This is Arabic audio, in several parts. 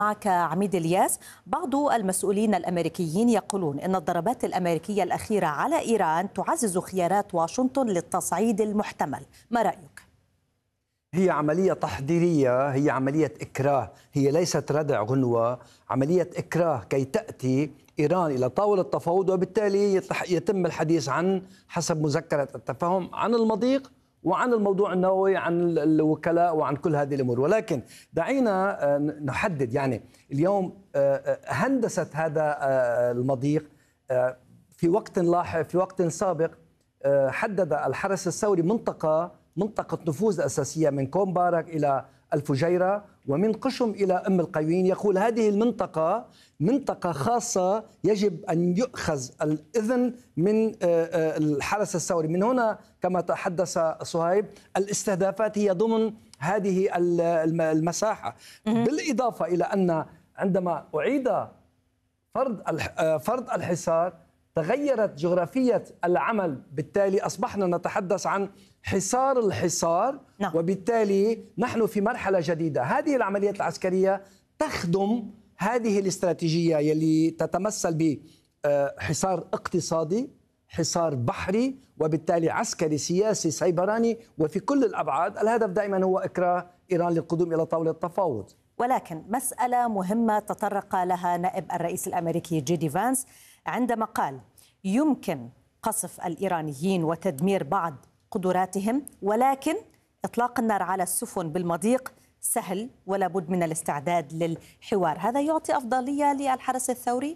معك عميد الياس. بعض المسؤولين الأمريكيين يقولون إن الضربات الأمريكية الأخيرة على إيران تعزز خيارات واشنطن للتصعيد المحتمل، ما رأيك؟ هي عملية تحضيرية، هي عملية إكراه، هي ليست ردع غنوة، عملية إكراه كي تأتي إيران إلى طاولة التفاوض، وبالتالي يتم الحديث عن حسب مذكرة التفاهم عن المضيق وعن الموضوع النووي، عن الوكلاء وعن كل هذه الأمور. ولكن دعينا نحدد، يعني اليوم هندسة هذا المضيق في وقت لاحق، في وقت سابق حدد الحرس الثوري منطقة نفوذ أساسية من كوم بارك إلى الفجيرة ومن قشم إلى أم القوين. يقول هذه المنطقة منطقة خاصة يجب أن يؤخذ الإذن من الحرس الثوري. من هنا كما تحدث صهيب الاستهدافات هي ضمن هذه المساحة، بالإضافة إلى أن عندما أعيد فرض الحصار تغيرت جغرافية العمل، بالتالي أصبحنا نتحدث عن حصار الحصار. نعم. وبالتالي نحن في مرحلة جديدة. هذه العمليات العسكرية تخدم هذه الاستراتيجية يلي تتمثل بحصار اقتصادي، حصار بحري، وبالتالي عسكري سياسي سيبراني، وفي كل الأبعاد. الهدف دائما هو إكراه إيران للقدوم إلى طاولة التفاوض. ولكن مسألة مهمة تطرق لها نائب الرئيس الأمريكي جي دي فانس عندما قال يمكن قصف الإيرانيين وتدمير بعض قدراتهم، ولكن إطلاق النار على السفن بالمضيق سهل ولا بد من الاستعداد للحوار. هذا يعطي أفضلية للحرس الثوري؟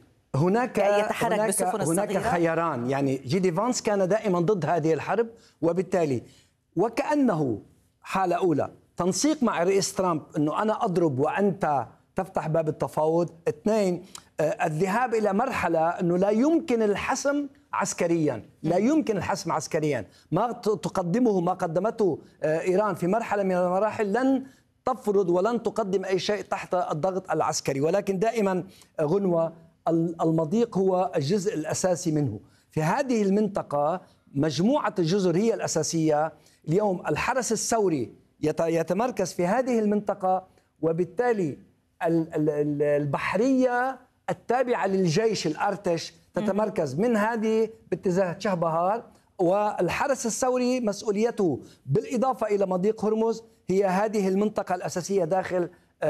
هناك خياران. يعني جي دي فانس كان دائما ضد هذه الحرب، وبالتالي وكأنه حالة أولى تنسيق مع الرئيس ترامب أنه أنا أضرب وأنت تفتح باب التفاوض. اثنين، الذهاب إلى مرحلة أنه لا يمكن الحسم عسكريا، لا يمكن الحسم عسكريا. ما تقدمه، ما قدمته إيران في مرحلة من المراحل لن تفرض ولن تقدم أي شيء تحت الضغط العسكري. ولكن دائما غنوة المضيق هو الجزء الأساسي منه. في هذه المنطقة مجموعة الجزر هي الأساسية. اليوم الحرس الثوري يتمركز في هذه المنطقة، وبالتالي البحرية التابعة للجيش الأرتش تتمركز من هذه باتجاه شهبهار، والحرس الثوري مسؤوليته بالإضافة إلى مضيق هرمز هي هذه المنطقة الأساسية داخل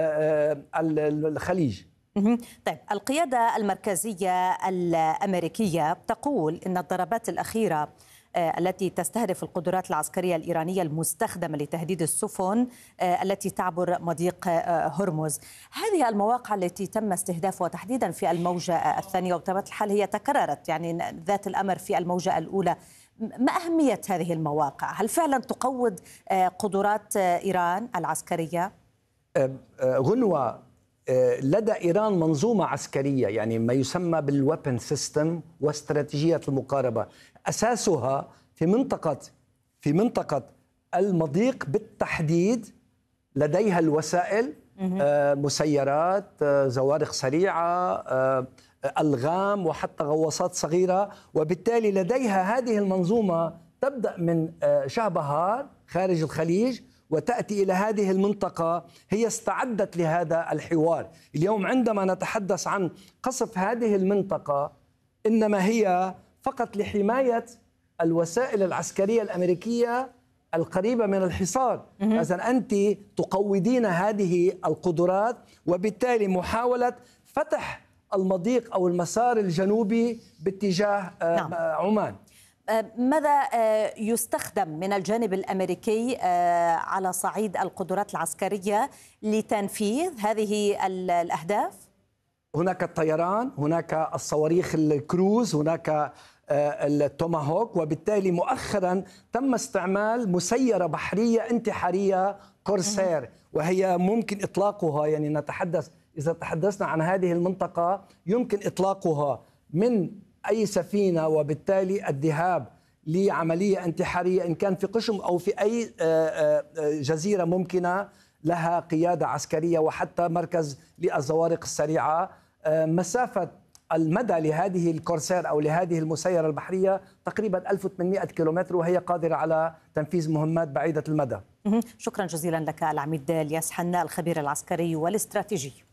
الخليج. طيب، القيادة المركزية الأمريكية تقول إن الضربات الأخيرة التي تستهدف القدرات العسكرية الإيرانية المستخدمة لتهديد السفن التي تعبر مضيق هرمز، هذه المواقع التي تم استهدافها تحديدا في الموجة الثانية، وبطبيعة الحال هي تكررت يعني ذات الأمر في الموجة الأولى، ما أهمية هذه المواقع؟ هل فعلا تقوض قدرات إيران العسكرية؟ غنوة، لدى إيران منظومة عسكرية، يعني ما يسمى بالويبن سيستم واستراتيجية المقاربة، أساسها في منطقة المضيق بالتحديد. لديها الوسائل، مسيرات، زوارق سريعة، ألغام، وحتى غواصات صغيرة. وبالتالي لديها هذه المنظومة تبدأ من شهبهار خارج الخليج وتأتي إلى هذه المنطقة. هي استعدت لهذا الحوار. اليوم عندما نتحدث عن قصف هذه المنطقة إنما هي فقط لحماية الوسائل العسكرية الأمريكية القريبة من الحصار. إذن أنت تقوضين هذه القدرات، وبالتالي محاولة فتح المضيق أو المسار الجنوبي باتجاه عمان. ماذا يستخدم من الجانب الأمريكي على صعيد القدرات العسكرية لتنفيذ هذه الأهداف؟ هناك الطيران، هناك الصواريخ الكروز، هناك التوماهوك، وبالتالي مؤخرا تم استعمال مسيرة بحرية انتحارية كورسير، وهي ممكن إطلاقها، يعني نتحدث إذا تحدثنا عن هذه المنطقة يمكن إطلاقها من أي سفينة، وبالتالي الذهاب لعملية انتحارية إن كان في قشم أو في أي جزيرة ممكنة لها قيادة عسكرية وحتى مركز للزوارق السريعة. مسافة المدى لهذه الكورسير أو لهذه المسيرة البحرية تقريبا 1800 كيلومتر، وهي قادرة على تنفيذ مهمات بعيدة المدى. شكرا جزيلا لك العميد الياس حنا، الخبير العسكري والاستراتيجي.